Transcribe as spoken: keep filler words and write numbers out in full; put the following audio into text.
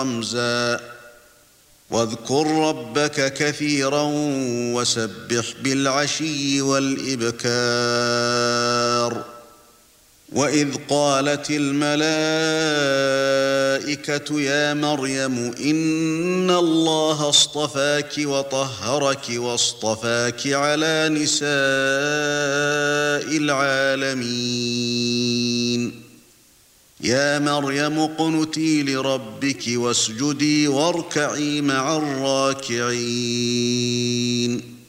رمزا واذكر ربك كثيرا وسبح بالعشي والإبكار وإذ قالت الملائكة يا مريم إن الله اصطفاك وطهرك واصطفاك على نساء العالمين يا مريم اقنتي لربك واسجدي واركعي مع الراكعين